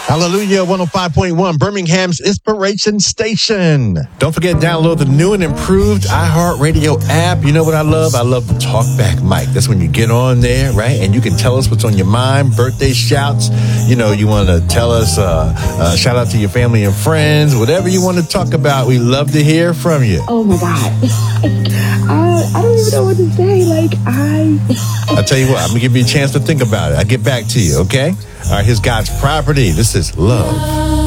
Hallelujah, 105.1, Birmingham's Inspiration Station. Don't forget, download the new and improved iHeartRadio app. You know what I love? I love the Talkback mic. That's when you get on there, right? And you can tell us what's on your mind, birthday shouts. You know, you want to tell us, shout out to your family and friends, whatever you want to talk about. We love to hear from you. Oh, my God. I don't even know what to say. I'll tell you what, I'm going to give you a chance to think about it. I'll get back to you, okay? All right, here's God's Property. This is Love.